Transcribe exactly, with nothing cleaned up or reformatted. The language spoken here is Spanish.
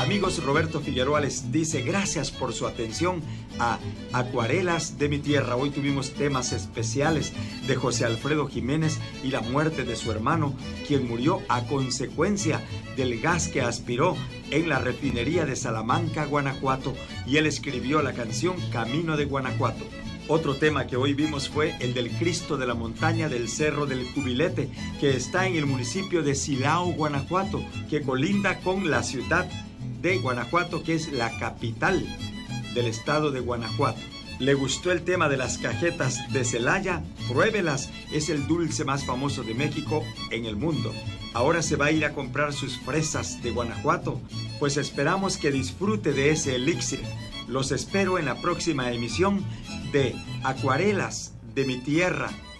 Amigos, Roberto Figueroa les dice gracias por su atención a Acuarelas de mi Tierra. Hoy tuvimos temas especiales de José Alfredo Jiménez y la muerte de su hermano, quien murió a consecuencia del gas que aspiró en la refinería de Salamanca, Guanajuato, y él escribió la canción Camino de Guanajuato. Otro tema que hoy vimos fue el del Cristo de la Montaña del Cerro del Cubilete, que está en el municipio de Silao, Guanajuato, que colinda con la ciudad de Guanajuato, que es la capital del estado de Guanajuato. ¿Le gustó el tema de las cajetas de Celaya? Pruébelas, es el dulce más famoso de México en el mundo. Ahora se va a ir a comprar sus fresas de Guanajuato, pues esperamos que disfrute de ese elixir. Los espero en la próxima emisión de Acuarelas de mi Tierra.